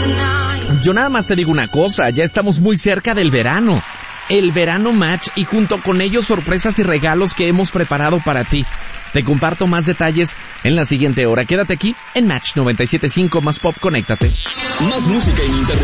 Yo nada más te digo una cosa, ya estamos muy cerca del verano. El Verano Match y junto con ello sorpresas y regalos que hemos preparado para ti. Te comparto más detalles en la siguiente hora. Quédate aquí en Match 97.5 más Pop, conéctate. Más música ininterrumpida.